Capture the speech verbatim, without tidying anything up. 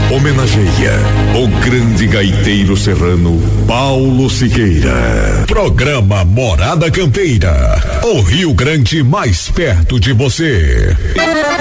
homenageia o grande gaiteiro serrano Paulo Siqueira. Programa Morada Campeira, o Rio Grande mais perto de você.